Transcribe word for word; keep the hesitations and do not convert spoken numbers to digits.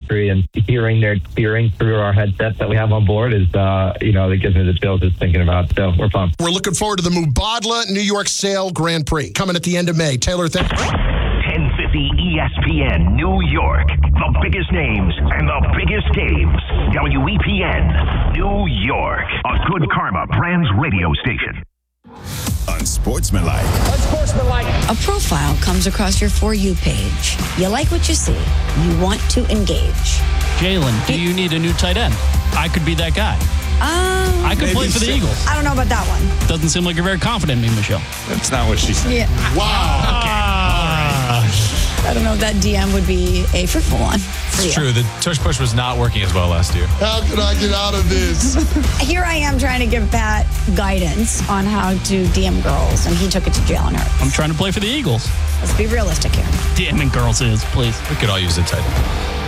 country, and hearing their cheering through our headsets that we have on board is, uh, you know, that gives me the chills just thinking about it. So we're pumped. We're looking forward to the Mubadala New York Sail Grand Prix coming at the end of May. Taylor, thank you. ten fifty E S P N New York. The biggest names and the biggest games. W E P N New York. A Good Karma Brands radio station. Unsportsmanlike. Unsportsmanlike. A profile comes across your For You page. You like what you see. You want to engage. Jalen, do you need a new tight end? I could be that guy. Um, I could play for the so. Eagles. I don't know about that one. Doesn't seem like you're very confident in me, Michelle. That's not what she said. Yeah. Wow. I don't know if that D M would be a fruitful one. It's true. The tush push was not working as well last year. How can I get out of this? Here I am trying to give Pat guidance on how to D M girls, and he took it to Jalen Hurts. I'm trying to play for the Eagles. Let's be realistic here. DMing girls is, please. We could all use a tight end.